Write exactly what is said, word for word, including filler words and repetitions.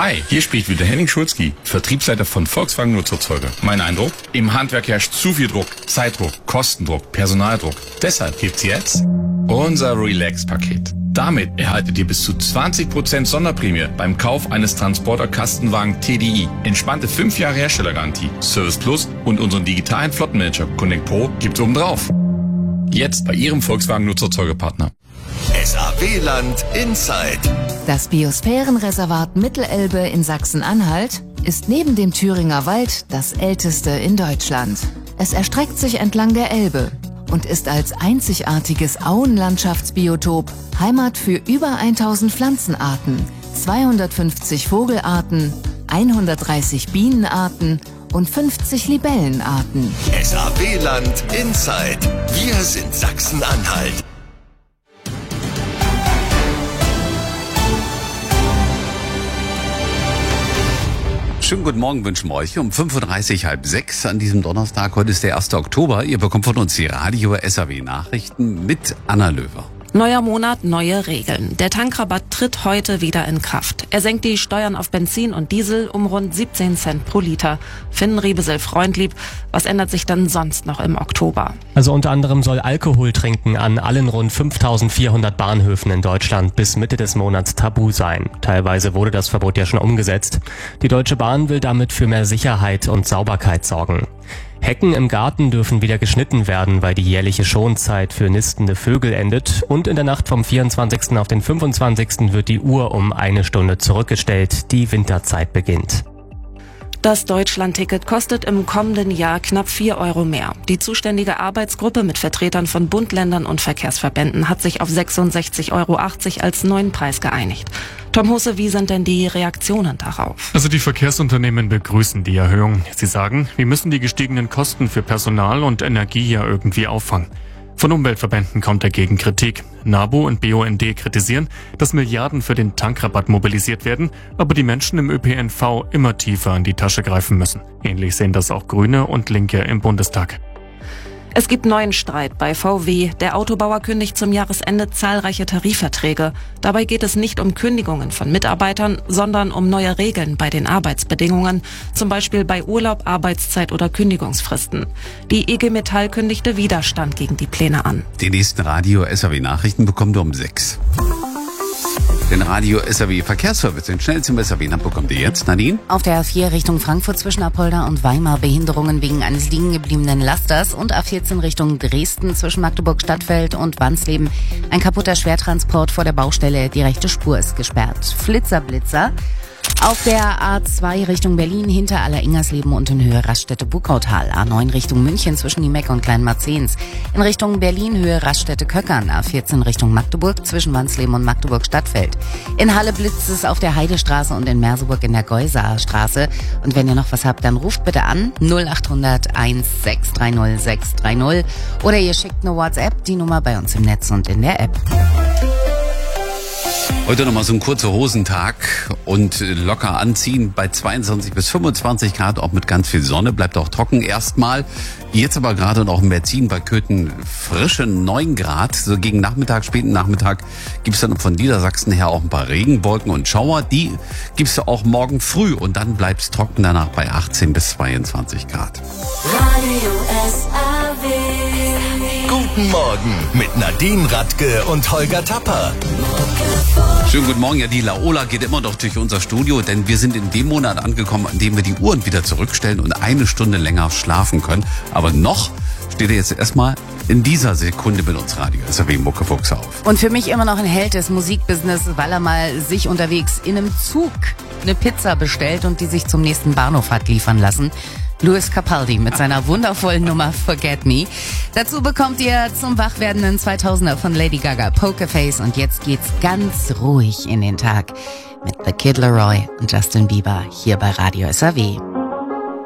Hi, hier spricht wieder Henning Schulzki, Vertriebsleiter von Volkswagen Nutzerzeuge. Mein Eindruck? Im Handwerk herrscht zu viel Druck, Zeitdruck, Kostendruck, Personaldruck. Deshalb gibt's jetzt unser Relax-Paket. Damit erhaltet ihr bis zu zwanzig Prozent Sonderprämie beim Kauf eines Transporter-Kastenwagen T D I. Entspannte fünf Jahre Herstellergarantie, Service Plus und unseren digitalen Flottenmanager Connect Pro gibt's obendrauf. Jetzt bei Ihrem Volkswagen Nutzerzeugepartner. S A W-Land Inside. Das Biosphärenreservat Mittelelbe in Sachsen-Anhalt ist neben dem Thüringer Wald das älteste in Deutschland. Es erstreckt sich entlang der Elbe und ist als einzigartiges Auenlandschaftsbiotop Heimat für über tausend Pflanzenarten, zweihundertfünfzig Vogelarten, hundertdreißig Bienenarten und fünfzig Libellenarten. S A W-Land Inside. Wir sind Sachsen-Anhalt. Schönen guten Morgen wünschen wir euch um fünf Uhr dreißig, halb sechs an diesem Donnerstag. Heute ist der erste Oktober. Ihr bekommt von uns die Radio S A W Nachrichten mit Anna Löwer. Neuer Monat, neue Regeln. Der Tankrabatt tritt heute wieder in Kraft. Er senkt die Steuern auf Benzin und Diesel um rund siebzehn Cent pro Liter. Finden Riebesel Freundlieb. Was ändert sich dann sonst noch im Oktober? Also unter anderem soll Alkoholtrinken an allen rund fünftausendvierhundert Bahnhöfen in Deutschland bis Mitte des Monats tabu sein. Teilweise wurde das Verbot ja schon umgesetzt. Die Deutsche Bahn will damit für mehr Sicherheit und Sauberkeit sorgen. Hecken im Garten dürfen wieder geschnitten werden, weil die jährliche Schonzeit für nistende Vögel endet. Und in der Nacht vom vierundzwanzigsten auf den fünfundzwanzigsten wird die Uhr um eine Stunde zurückgestellt. Die Winterzeit beginnt. Das Deutschlandticket kostet im kommenden Jahr knapp vier Euro mehr. Die zuständige Arbeitsgruppe mit Vertretern von Bund, Ländern und Verkehrsverbänden hat sich auf sechsundsechzig Euro achtzig als neuen Preis geeinigt. Tom Husse, wie sind denn die Reaktionen darauf? Also die Verkehrsunternehmen begrüßen die Erhöhung. Sie sagen, wir müssen die gestiegenen Kosten für Personal und Energie ja irgendwie auffangen. Von Umweltverbänden kommt dagegen Kritik. NABU und B U N D kritisieren, dass Milliarden für den Tankrabatt mobilisiert werden, aber die Menschen im Ö P N V immer tiefer in die Tasche greifen müssen. Ähnlich sehen das auch Grüne und Linke im Bundestag. Es gibt neuen Streit bei V W. Der Autobauer kündigt zum Jahresende zahlreiche Tarifverträge. Dabei geht es nicht um Kündigungen von Mitarbeitern, sondern um neue Regeln bei den Arbeitsbedingungen, zum Beispiel bei Urlaub, Arbeitszeit oder Kündigungsfristen. Die I G Metall kündigte Widerstand gegen die Pläne an. Die nächsten Radio S A W Nachrichten bekommt ihr um sechs. Den Radio S A W Verkehrsservice, den schnell zum S A W bekommt ihr jetzt, Nadine. Auf der A vier Richtung Frankfurt zwischen Apolda und Weimar Behinderungen wegen eines liegen gebliebenen Lasters und A vierzehn Richtung Dresden zwischen Magdeburg-Stadtfeld und Wansleben. Ein kaputter Schwertransport vor der Baustelle, die rechte Spur ist gesperrt. Flitzer, Blitzer. Auf der A zwei Richtung Berlin hinter Aller-Ingersleben und in Höhe Raststätte-Bukautal. A neun Richtung München zwischen Niemeck und Kleinmarzens. In Richtung Berlin Höhe Raststätte-Köckern. A vierzehn Richtung Magdeburg zwischen Wansleben und Magdeburg-Stadtfeld. In Halle blitzt es auf der Heidestraße und in Merseburg in der Geusaer Straße. Und wenn ihr noch was habt, dann ruft bitte an null acht hundert eins sechs drei null sechs drei null oder ihr schickt eine WhatsApp, die Nummer bei uns im Netz und in der App. Heute nochmal so ein kurzer Hosentag und locker anziehen bei zweiundzwanzig bis fünfundzwanzig Grad, auch mit ganz viel Sonne, bleibt auch trocken erstmal. Jetzt aber gerade noch in Berzin bei Köthen frische neun Grad. So gegen Nachmittag, späten Nachmittag gibt's dann von Niedersachsen her auch ein paar Regenwolken und Schauer. Die gibt's auch morgen früh und dann bleibt's trocken danach bei achtzehn bis zweiundzwanzig Grad. Radio S A W. Guten Morgen mit Nadine Radke und Holger Tapper. Schönen guten Morgen. Ja, die Laola geht immer noch durch unser Studio, denn wir sind in dem Monat angekommen, an dem wir die Uhren wieder zurückstellen und eine Stunde länger schlafen können. Aber noch steht er jetzt erstmal in dieser Sekunde mit uns Radio S A W Muckefuchs auf. Und für mich immer noch ein Held des Musikbusiness, weil er mal sich unterwegs in einem Zug eine Pizza bestellt und die sich zum nächsten Bahnhof hat liefern lassen. Louis Capaldi mit seiner wundervollen Nummer Forget Me. Dazu bekommt ihr zum wachwerdenden zweitausender von Lady Gaga Pokerface und jetzt geht's ganz ruhig in den Tag mit The Kid Laroi und Justin Bieber hier bei Radio S A W.